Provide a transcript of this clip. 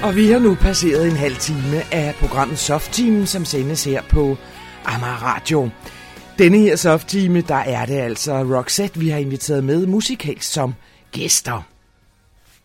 Og vi har nu passeret en halv time af programmet Soft-Team, som sendes her på Amager Radio. Denne her Soft-Time, der er det altså Roxette, vi har inviteret med musikalsk som gæster.